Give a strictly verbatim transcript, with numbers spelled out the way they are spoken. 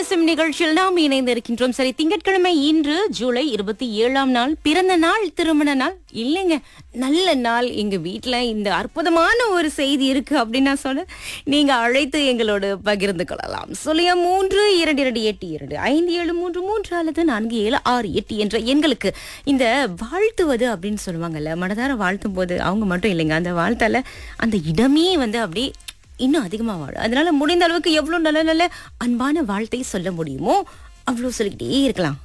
பேசும் நிகழ்ச்சியில் நாம் இணைந்து இருக்கின்றோம். சரி, திங்கட்கிழமை இன்று ஜூலை இருபத்தி ஏழாம் நாள், பிறந்த நாள், திருமண நாள் இல்லைங்க, நல்ல நாள். எங்க வீட்டுல இந்த அற்புதமான ஒரு செய்தி இருக்கு அப்படின்னு நான் சொன்னேன். நீங்க அழைத்து எங்களோடு பகிர்ந்து கொள்ளலாம். சொல்லியா மூன்று இரண்டு இரண்டு எட்டு இரண்டு ஐந்து ஏழு மூன்று மூன்று அல்லது நான்கு ஏழு ஆறு எட்டு என்ற எண்களுக்கு. இந்த வாழ்த்துவது அப்படின்னு சொல்லுவாங்கல்ல, மனதார வாழ்த்தும் போது அவங்க மட்டும் இல்லைங்க, அந்த வாழ்த்தால அந்த இடமே வந்து அப்படி இன்னும் அதிகமா வாழும். அதனால முடிந்த அளவுக்கு எவ்வளவு நல்ல நல்ல அன்பான வாழ்த்தை சொல்ல முடியுமோ அவ்வளவு சொல்லிக்கிட்டே இருக்கலாம்.